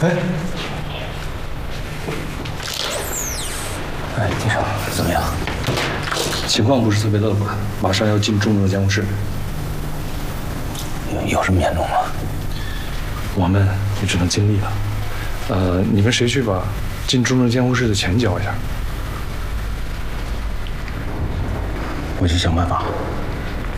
哎，医生怎么样？ 情况不是特别乐观，马上要进重症监护室。 有什么严重吗？ 我们也只能尽力了。你们谁去把进重症监护室的钱交一下？ 我去想办法。